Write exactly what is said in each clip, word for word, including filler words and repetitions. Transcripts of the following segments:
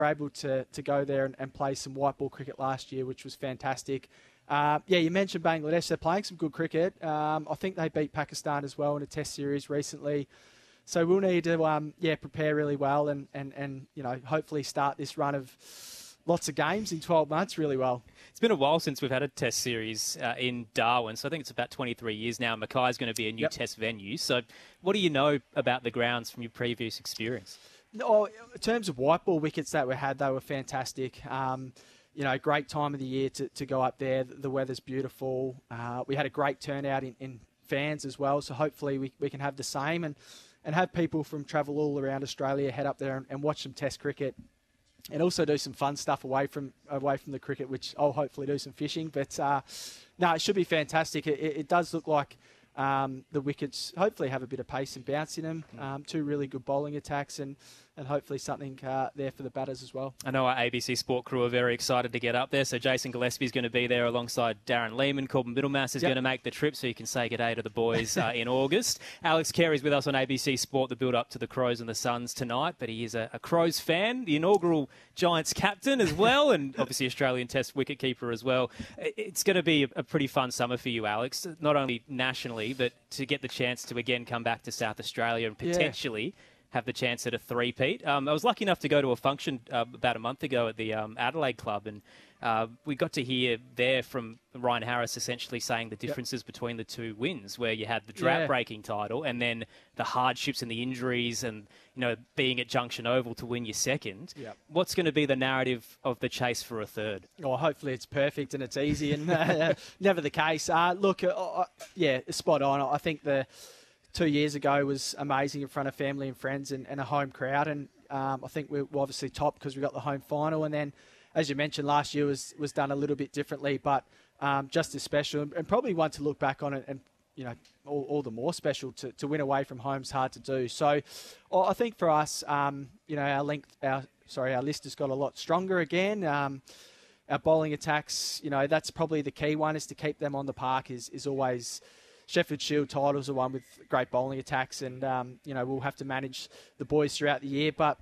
were able to, to go there and, and play some white ball cricket last year, which was fantastic. Uh, yeah, you mentioned Bangladesh. They're playing some good cricket. Um, I think they beat Pakistan as well in a test series recently. So we'll need to, um, yeah, prepare really well and, and, and, you know, hopefully start this run of lots of games in twelve months really well. It's been a while since we've had a test series uh, in Darwin, so I think it's about twenty-three years now. Mackay's going to be a new yep. test venue. So what do you know about the grounds from your previous experience? No, in terms of white ball wickets that we had, they were fantastic. Um, you know, great time of the year to, to go up there. The weather's beautiful. Uh, we had a great turnout in, in fans as well, so hopefully we, we can have the same and, and have people from travel all around Australia head up there and, and watch some test cricket. And also do some fun stuff away from away from the cricket, which I'll hopefully do some fishing. But uh, no, it should be fantastic. It, it does look like um, the wickets hopefully have a bit of pace and bounce in them. Um, two really good bowling attacks and, and hopefully something uh, there for the batters as well. I know our A B C Sport crew are very excited to get up there. So Jason Gillespie is going to be there alongside Darren Lehman. Corbin Middlemass is yep. going to make the trip so you can say good day to the boys uh, in August. Alex Carey's with us on A B C Sport, the build-up to the Crows and the Suns tonight. But he is a, a Crows fan, the inaugural Giants captain as well, and obviously Australian Test wicketkeeper as well. It's going to be a, a pretty fun summer for you, Alex, not only nationally, but to get the chance to again come back to South Australia and potentially... Yeah. have the chance at a three-peat. Um, I was lucky enough to go to a function uh, about a month ago at the um, Adelaide Club, and uh, we got to hear there from Ryan Harris essentially saying the differences yep. between the two wins, where you had the drought-breaking yeah. title and then the hardships and the injuries and, you know, being at Junction Oval to win your second. Yep. What's going to be the narrative of the chase for a third? Oh, hopefully it's perfect and it's easy, and uh, never the case. Uh, look, uh, uh, yeah, spot on. I think the... Two years ago was amazing in front of family and friends and, and a home crowd. And um, I think we were obviously top because we got the home final. And then, as you mentioned, last year was, was done a little bit differently, but um, just as special and probably one to look back on it and, you know, all, all the more special to, to win away from home's hard to do. So I think for us, um, you know, our length, our sorry, our list has got a lot stronger again. Um, our bowling attacks, you know, that's probably the key one is to keep them on the park is, is always... Sheffield Shield titles are one with great bowling attacks, and um, you know we'll have to manage the boys throughout the year. But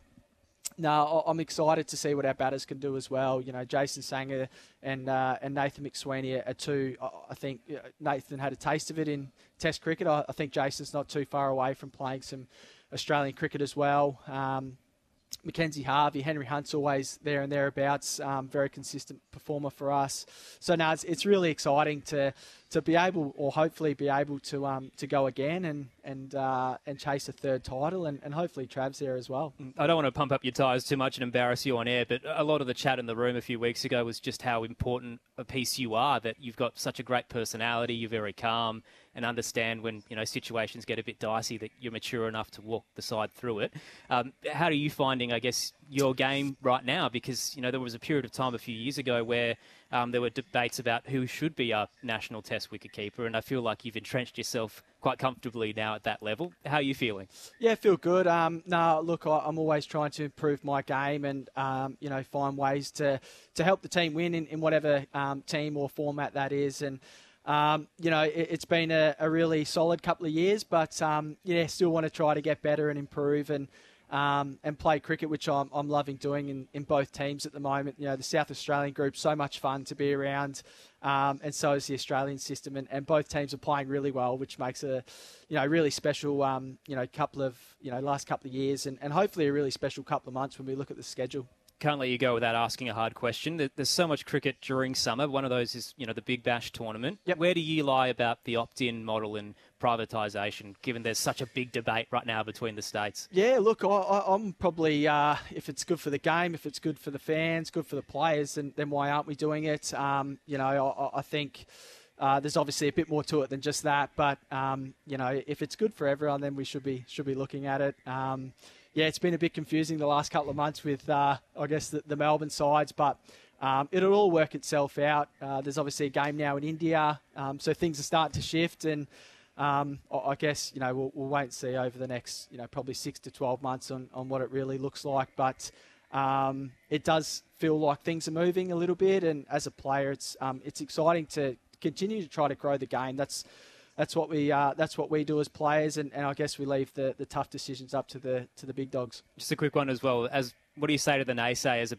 no, I'm excited to see what our batters can do as well. You know, Jason Sanger and uh, and Nathan McSweeney are two. I think Nathan had a taste of it in Test cricket. I, I think Jason's not too far away from playing some Australian cricket as well. Um, Mackenzie Harvey, Henry Hunt's always there and thereabouts. Um, very consistent performer for us. So now it's, it's really exciting to to be able, or hopefully be able to um, to go again and and uh, and chase a third title, and, and hopefully Trav's there as well. I don't want to pump up your tyres too much and embarrass you on air, but a lot of the chat in the room a few weeks ago was just how important a piece you are. That you've got such a great personality, you're very calm, and understand when you know situations get a bit dicey that you're mature enough to walk the side through it. Um, how are you finding, I guess, your game right now? Because you know there was a period of time a few years ago where um, there were debates about who should be our national Test wicketkeeper, and I feel like you've entrenched yourself quite comfortably now at that level. How are you feeling? Yeah, I feel good. Um, no, look, I, I'm always trying to improve my game and um, you know find ways to to help the team win in, in whatever um, team or format that is, and. Um, you know, it, it's been a, a really solid couple of years, but um, yeah, still want to try to get better and improve and um, and play cricket, which I'm, I'm loving doing in, in both teams at the moment. You know, the South Australian group, so much fun to be around, um, and so is the Australian system, and, and both teams are playing really well, which makes a you know really special um, you know couple of you know last couple of years, and, and hopefully a really special couple of months when we look at the schedule. Can't let you go without asking a hard question. There's so much cricket during summer. One of those is, you know, the Big Bash tournament. Yep. Where do you lie about the opt-in model and privatisation, given there's such a big debate right now between the states? Yeah, look, I, I, I'm probably, uh, if it's good for the game, if it's good for the fans, good for the players, then, then why aren't we doing it? Um, you know, I, I think... Uh, there's obviously a bit more to it than just that, but um, you know, if it's good for everyone, then we should be should be looking at it. Um, yeah, it's been a bit confusing the last couple of months with, uh, I guess, the, the Melbourne sides, but um, it'll all work itself out. Uh, there's obviously a game now in India, um, so things are starting to shift, and um, I guess you know we'll, we'll wait and see over the next, you know, probably six to twelve months on, on what it really looks like, but. Um, it does feel like things are moving a little bit, and as a player, it's um, it's exciting to continue to try to grow the game. That's that's what we uh, that's what we do as players, and, and I guess we leave the, the tough decisions up to the to the big dogs. Just a quick one as well. As what do you say to the naysayers